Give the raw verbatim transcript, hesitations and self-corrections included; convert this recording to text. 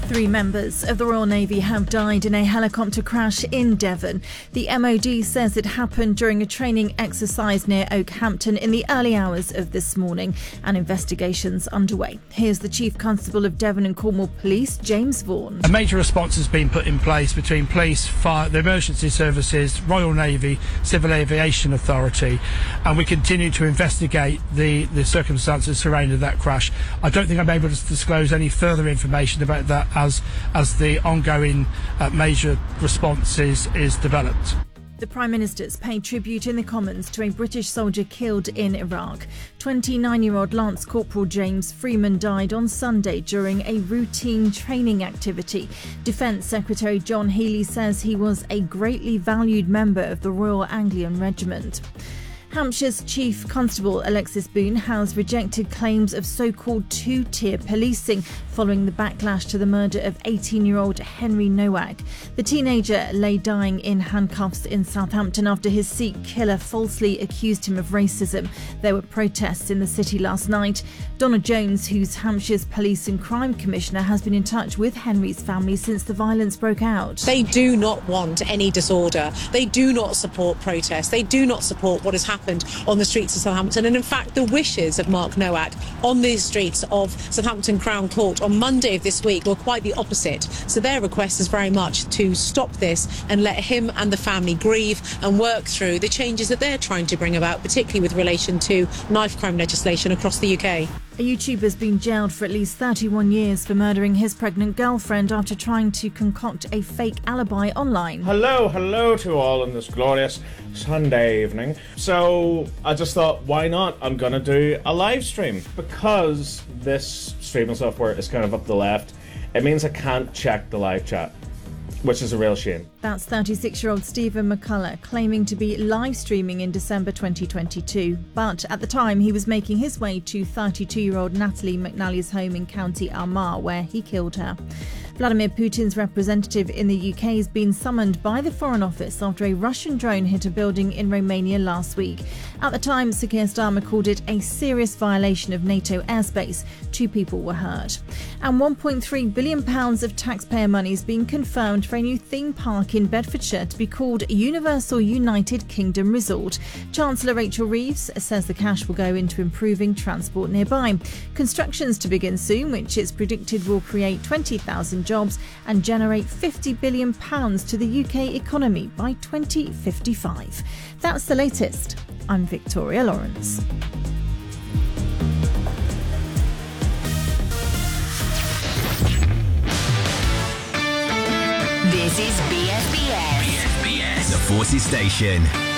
Three members of the Royal Navy have died in a helicopter crash in Devon. The M O D says it happened during a training exercise near Oakhampton in the early hours of this morning, and investigations underway. Here's the Chief Constable of Devon and Cornwall Police, James Vaughan. A major response has been put in place between police, fire, the emergency services, Royal Navy, Civil Aviation Authority, and we continue to investigate the, the circumstances surrounding that crash. I don't think I'm able to disclose any further information about that as as the ongoing uh, major response is, is developed. The Prime Minister's paid tribute in the Commons to a British soldier killed in Iraq. twenty-nine-year-old Lance Corporal James Freeman died on Sunday during a routine training activity. Defence Secretary John Healey says he was a greatly valued member of the Royal Anglian Regiment. Hampshire's Chief Constable Alexis Boone has rejected claims of so-called two-tier policing following the backlash to the murder of eighteen-year-old Henry Nowak. The teenager lay dying in handcuffs in Southampton after his Sikh killer falsely accused him of racism. There were protests in the city last night. Donna Jones, who's Hampshire's Police and Crime Commissioner, has been in touch with Henry's family since the violence broke out. They do not want any disorder. They do not support protests. They do not support what has happened on the streets of Southampton. And in fact, the wishes of Mark Nowak on the streets of Southampton Crown Court on Monday of this week were quite the opposite. So their request is very much to stop this and let him and the family grieve and work through the changes that they're trying to bring about, particularly with relation to knife crime legislation across the U K. A YouTuber's been jailed for at least thirty-one years for murdering his pregnant girlfriend after trying to concoct a fake alibi online. Hello, hello to all on this glorious Sunday evening. So I just thought, why not? I'm going to do a live stream. Because this streaming software is kind of up the left, it means I can't check the live chat, which is a real shame. That's thirty-six-year-old Stephen McCullough claiming to be live streaming in December twenty twenty-two. But at the time, he was making his way to thirty-two-year-old Natalie McNally's home in County Armagh, where he killed her. Vladimir Putin's representative in the U K has been summoned by the Foreign Office after a Russian drone hit a building in Romania last week. At the time, Sir Keir Starmer called it a serious violation of NATO airspace. Two people were hurt. And one point three billion pounds of taxpayer money is being confirmed for a new theme park in Bedfordshire to be called Universal United Kingdom Resort. Chancellor Rachel Reeves says the cash will go into improving transport nearby. Construction's to begin soon, which is predicted will create twenty thousand jobs and generate fifty billion pounds to the U K economy by twenty fifty-five. That's the latest. I'm Victoria Lawrence. This is B S B S. B S B S, the Forces Station.